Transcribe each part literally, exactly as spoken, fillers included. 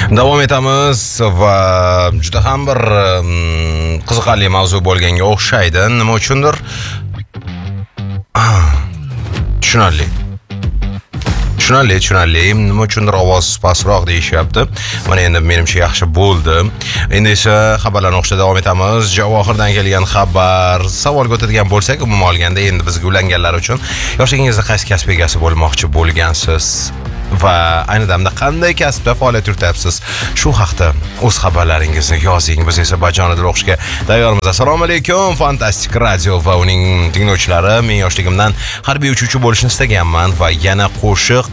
Davom etamiz va juda ham bir qiziqarli mavzu bo'lganga o'xshaydi. Nima uchundir? Tushunarli. Tushunarli, tushunarli. Nima uchundir ovoz pastroq deyishyapti. Mana endi menimcha yaxshi bo'ldi. Endi esa xabarlarni o'qishda davom etamiz. Javohirdan kelgan xabar. Savolga o'tadigan bo'lsak, umuman olganda endi bizga ulanganlar uchun yoshligingizda qaysi kasb egasi bo'lmoqchi bo'lgansiz? Va ayni damda qanday kasbda faoliyat yurityapsiz? Shu haqda o'z xabarlaringizni yozing. Biz esa bajonidil o'qishga tayyormiz. Assalomu alaykum, Fantastik radio va uning tinglovchilari. Men yoshligimdan harbiy uchuvchi bo'lishni istaganman va yana qo'shiq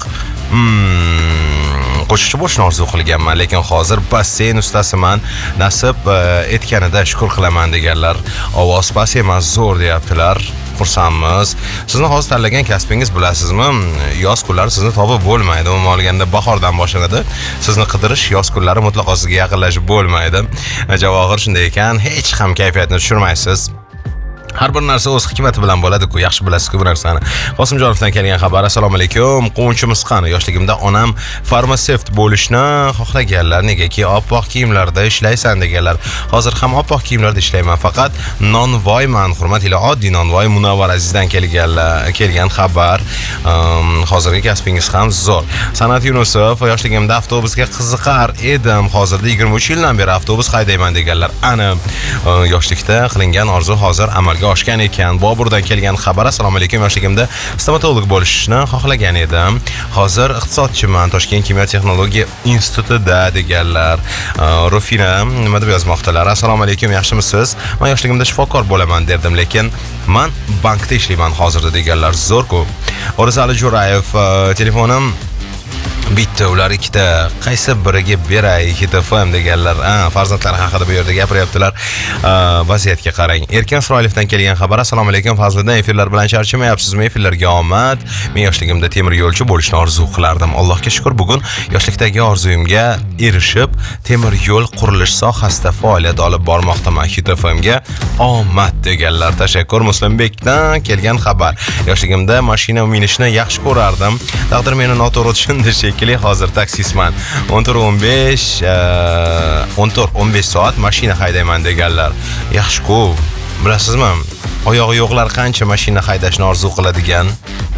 hmm, qo'shiqchi bo'lishni orzu qilganman, lekin hozir basseyn ustasiman. Nasib etganida shukur qilaman deganlar. Ovoz past emas, zo'r deyaptilar. Xursandmiz. Sizni hozir tanlagan kasbingiz bilasizmi? Yoz kunlari sizni topib bo'lmaydi. Umuman olganda bahordan boshlanadi. Sizni qidirish yoz kunlari mutlaqo sizga yaqinlashib bo'lmaydi. Javohir shunday ekan, hech ham kayfiyatni tushirmaysiz. Har bir narsa o'z hikmati bilan bo'ladi-ku, yaxshi bilasiz-ku bu narsani. Qosimjonovdan kelgan xabar. Assalomu alaykum. Quvonchimiz qani? Yoshligimda onam farmatsevt bo'lishni xohlaganlar, negaki oppoq kiyimlarda ishlaysan deganlar. Hozir ham oppoq kiyimlarda ishlayman, faqat nonvoyman. Hurmat ila oddiy nonvoy. Munavvar Azizdan kelganlar, kelgan xabar. Um, hozirgi kasbingiz ham zo'r. San'at Yunusov, yoshligimda avtobusga qiziqar edim. Hozirda yigirma uch yildan beri avtobus haydayman deganlar. Ana uh, yoshlikda qilingan orzu hozir amalga oshgan ekan. Boburdan kelgan xabar. Assalomu alaykum. Yoshligimda stomatolog bo'lishni xohlagan edim. Hozir iqtisodchiman. Toshkent kimyo texnologiya institutida deganlar. Uh, Rufina nima deb yozmoqdalar? Assalomu alaykum. Yaxshimisiz? Men yoshligimda shifokor bo'laman derdim, lekin men bankda ishlayman hozirda deganlar. Zo'r-ku. O'rizali Jo'rayev, uh, telefonim bitta, ular ikkita. Qaysi biriga beray? Hit F M deganlar. Ha, farzandlar haqida bu yerda gapiryaptilar. Vaziyatga qarang. Erkin Isroilovdan kelgan xabar. Assalomu alaykum. Fazliddin, efirlar bilan charchamayapsizmi? Efirlarga omad. Men yoshligimda temir yo'lchi bo'lishni orzu qilardim. Allohga shukr, bugun yoshlikdagi orzuyimga erishib, temir yo'l qurilish sohasida faoliyat olib bormoqdaman. Hit F M ga omad deganlar. Tashakkur. Muslimbekdan kelgan xabar. Yoshligimda mashina minishni yaxshi ko'rardim. Taqdir meni noto'g'ri tushundi shekilli, hozir taksisman. o'n to'rt o'n besh o'n to'rt o'n besh soat mashina haydayman deganlar. Yaxshi-ku. Bilasizmi? Oyog'i yo'qlar qancha mashina haydashni orzu qiladigan,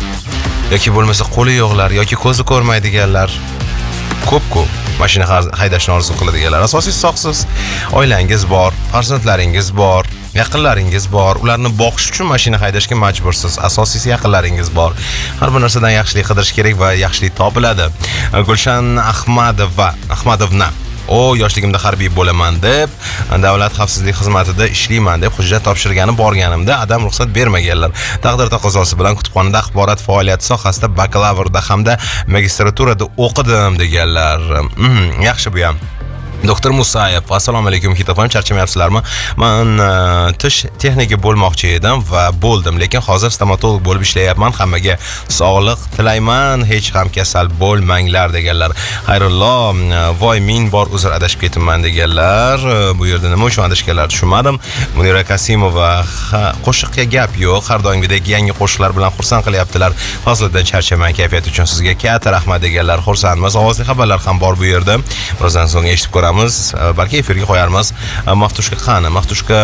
yoki bo'lmasa qo'li yo'qlar yoki ko'zi ko'rmaydiganlar ko'p-ku mashina haydashni orzu qiladiganlar. Asosiysi sog'siz, oilangiz bor, farzandlaringiz bor, yaqinlaringiz bor. Ularni boqish uchun mashina haydashga majbursiz. Asosiysi yaqinlaringiz bor. Har bir narsadan yaxshilik qidirish kerak va yaxshilik topiladi. Gulshan Ahmadova, Ahmadovna. O yoshligimda harbiy bo'laman deb, davlat xavfsizlik xizmatida ishlayman deb hujjat topshirgani borganimda adam ruxsat bermaganlar. Taqdir taqozosi bilan kutubxonada axborot faoliyati sohasida bakalavrda hamda magistraturada o'qidim deganlar. Mm, yaxshi bu ham. Doktor Musayev, assalomu alaykum. Hitofon, charchamayapsizlarmi? Men uh, tish texniki bo'lmoqchi edim va bo'ldim, lekin hozir stomatolog bo'lib ishlayapman. Hammaga sog'liq tilayman, hech ham kasal bo'lmanglar deganlar. Xayrullo, voy men bor uzr adashib ketibman deganlar. Bu yerda nima uchun adashganlar tushunmadim. Munira Kasimova, qo'shiqqa gap yo'q, har doimgidek yangi qo'shiqlar bilan xursand qilyaptilar. Fazliddin, charchaman, kayfiyat uchun sizga katta rahmat deganlar. Xursandmiz. Ovozli xabarlar ham bor bu yerda. Birozdan so'ng eshitib ko'ramiz. Balki efirga qo'yarmiz. Maftushka qani? Maftushka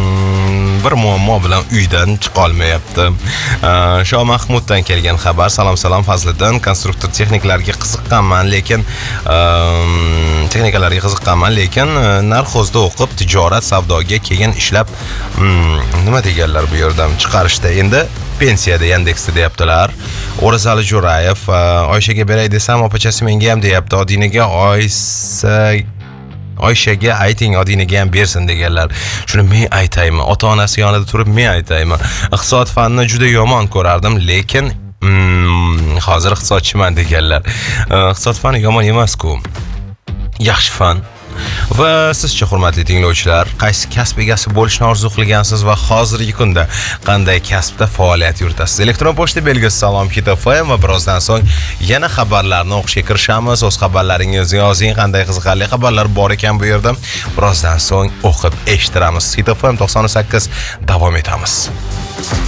bir muammo bilan uydan chiqa olmayapti. Shoh Mahmuddan kelgan xabar. Salom salom Fazliddin, konstruktor texniklarga qiziqqanman, lekin texnikalarga qiziqqanman, lekin narxozda o'qib tijorat savdoga keyin ishlab nima deganlar bu yerdan chiqarishda endi pensiyada Yandexda deyaptilar. O'rizali Jo'rayev, Oyshaga beray desam, opachasi menga ham deyapti. Odinaga Oysa Oyshaga ayting, Odinaga ham bersin deganlar. Shuni men aytaymi? Ota-onasi yonida turib men aytaymi? Iqtisod fanini juda yomon ko'rardim, lekin mm, hozir iqtisodchiman deganlar. Iqtisod fani yomon emas-ku. Yaxshi fan. Va sizcha, hurmatli tinglovchilar, qaysi kasb egasi bo'lishni orzu qilgansiz va hozirgi kunda qanday kasbda faoliyat yuritasiz? Elektron pochta belgisi salom Hit F M va birozdan so'ng yana xabarlarni o'qishga kirishamiz. O'z xabarlaringizni yozing, qanday qiziqarli xabarlar bor ekan bu yerda. Birozdan so'ng o'qib eshittiramiz. Hit F M to'qson sakkiz davom etamiz.